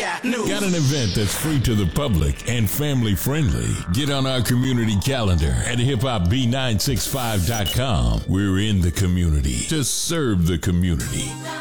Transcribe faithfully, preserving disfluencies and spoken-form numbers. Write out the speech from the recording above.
got news. Got an event that's free to the public and family friendly? Get on our community calendar at hip hop b nine six five dot com. We're in the community to serve the community.